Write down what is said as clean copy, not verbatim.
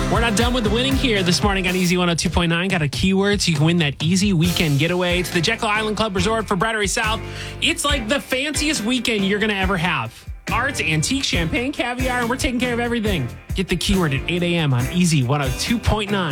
We're not done with the winning here this morning on Easy 102.9. Got a keyword so you can win that easy weekend getaway to the Jekyll Island Club Resort for Bradbury South. It's like the fanciest weekend you're going to ever have. Arts, antique, champagne, caviar, and we're taking care of everything. Get the keyword at 8 a.m. on Easy 102.9.